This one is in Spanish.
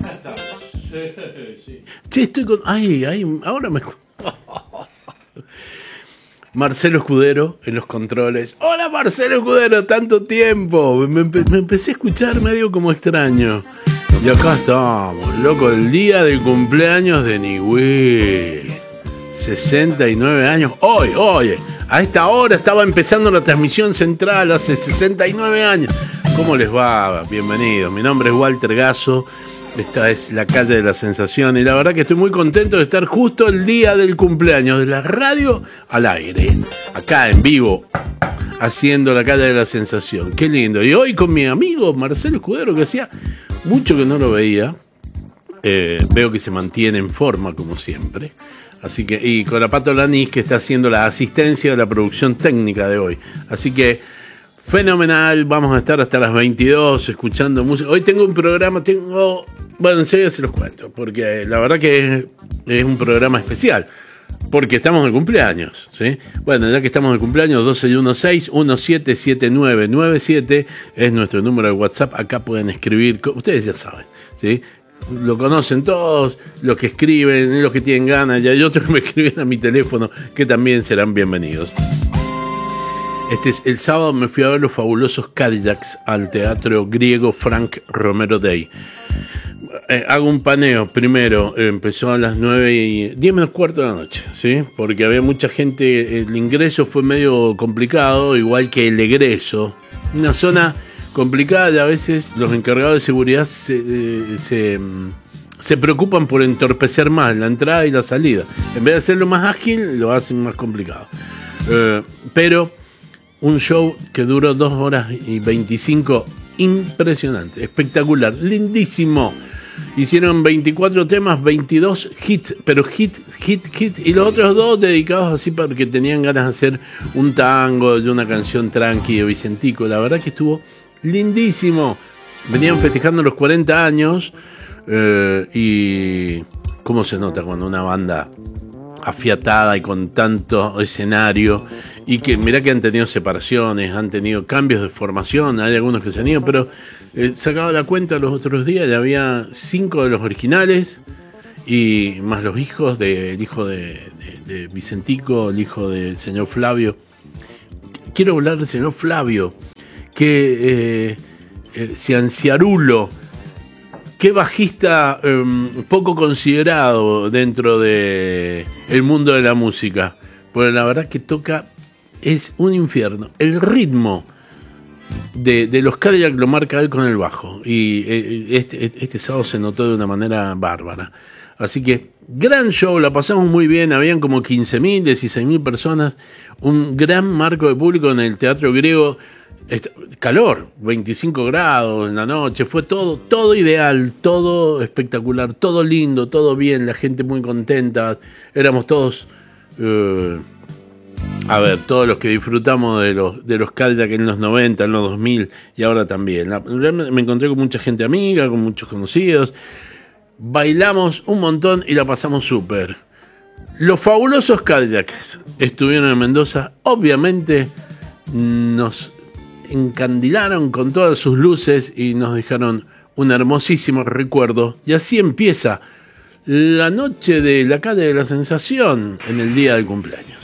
Che, estoy con... Ay, ahora me... Marcelo Escudero en los controles. Hola Marcelo Escudero, tanto tiempo. Me empecé a escuchar medio como extraño. Y acá estamos, loco, el día del cumpleaños de Niwil. 69 años. Hoy, a esta hora estaba empezando la transmisión central hace 69 años. ¿Cómo les va? Bienvenidos. Mi nombre es Walter Gasso. Esta es la calle de la sensación y la verdad que estoy muy contento de estar justo el día del cumpleaños de la radio al aire, acá en vivo, haciendo la calle de la sensación. Qué lindo. Y hoy con mi amigo Marcelo Escudero, que hacía mucho que no lo veía. Veo que se mantiene en forma como siempre. Así que, y con la Pato Lanís, que está haciendo la asistencia de la producción técnica de hoy. Así que fenomenal, vamos a estar hasta las 22 escuchando música. Hoy tengo un programa, bueno, enseguida se los cuento, porque la verdad que es un programa especial, porque estamos de cumpleaños, ¿sí? Bueno, ya que estamos de cumpleaños, 1216-177997 es nuestro número de WhatsApp. Acá pueden escribir, ustedes ya saben, ¿sí? Lo conocen todos, los que escriben, los que tienen ganas, y hay otros que me escriben a mi teléfono, que también serán bienvenidos. El sábado me fui a ver los fabulosos Cadillacs al Teatro Griego Frank Romero Day. Hago un paneo. Primero, empezó a las 9:10 menos cuarto de la noche, ¿sí? Porque había mucha gente. El ingreso fue medio complicado, igual que el egreso. Una zona complicada y a veces los encargados de seguridad se preocupan por entorpecer más la entrada y la salida. En vez de hacerlo más ágil, lo hacen más complicado. Pero un show que duró 2 horas y 25, impresionante, espectacular, lindísimo. Hicieron 24 temas, 22 hits, pero hit, y los otros 2 dedicados así porque tenían ganas de hacer un tango, de una canción tranqui de Vicentico. La verdad que estuvo lindísimo. Venían festejando los 40 años y cómo se nota cuando una banda afiatada y con tanto escenario, y que mirá que han tenido separaciones, han tenido cambios de formación, hay algunos que se han ido, pero sacaba la cuenta los otros días, ya había 5 de los originales, y más los hijos el hijo de Vicentico, el hijo del señor Flavio. Quiero hablar del señor Flavio, que Cianciarulo, qué bajista poco considerado dentro de el mundo de la música, porque la verdad que toca, es un infierno. El ritmo de los Cadillacs lo marca él con el bajo, y este sábado se notó de una manera bárbara. Así que gran show, la pasamos muy bien, habían como 15.000, 16.000 personas, un gran marco de público en el Teatro Griego. Calor, 25 grados en la noche, fue todo ideal, todo espectacular, todo lindo, todo bien, la gente muy contenta, éramos todos, todos los que disfrutamos de los Cadillacs en los 90, en los 2000 y ahora también. Me encontré con mucha gente amiga, con muchos conocidos, bailamos un montón y la pasamos súper. Los fabulosos Cadillacs estuvieron en Mendoza, obviamente nos encandilaron con todas sus luces y nos dejaron un hermosísimo recuerdo, y así empieza la noche de la calle de la sensación en el día del cumpleaños.